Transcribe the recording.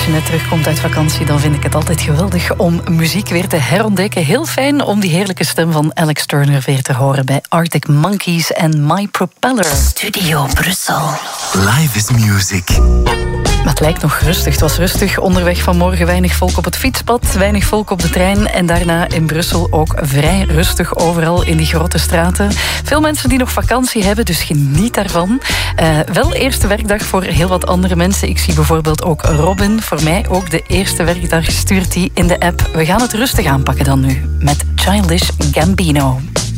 je net terugkomt uit vakantie, dan vind ik het altijd geweldig om muziek weer te herontdekken. Heel fijn om die heerlijke stem van Alex Turner weer te horen bij Arctic Monkeys en My Propeller. Studio Brussel. Live is music. Maar het lijkt nog rustig. Het was rustig onderweg vanmorgen. Weinig volk op het fietspad, weinig volk op de trein. En daarna in Brussel ook vrij rustig overal in die grote straten. Veel mensen die nog vakantie hebben, dus geniet daarvan. Wel eerste werkdag voor heel wat andere mensen. Ik zie bijvoorbeeld ook Robin. Voor mij ook de eerste werkdag stuurt hij in de app. We gaan het rustig aanpakken dan nu met Childish Gambino.